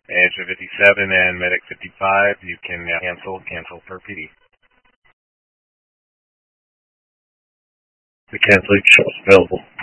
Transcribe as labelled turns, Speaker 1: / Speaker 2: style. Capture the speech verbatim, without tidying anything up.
Speaker 1: Management fifty-seven and Medic fifty-five, you can uh, cancel, cancel per P D.
Speaker 2: The cancellation is available.